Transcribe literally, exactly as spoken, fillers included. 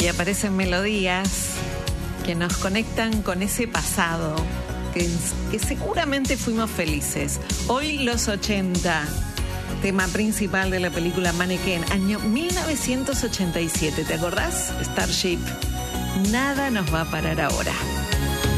y aparecen melodías que nos conectan con ese pasado, que, que seguramente fuimos felices. Hoy los ochenta, tema principal de la película Mannequin, año mil novecientos ochenta y siete, ¿te acordás? Starship, nada nos va a parar ahora.